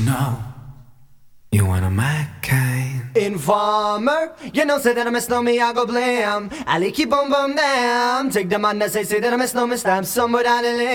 know you wanna my kind. Informer, you know say that I miss no me, I go blame. Ali keep on bum them. Take the man that say that I miss no me, stab somebody down the lane.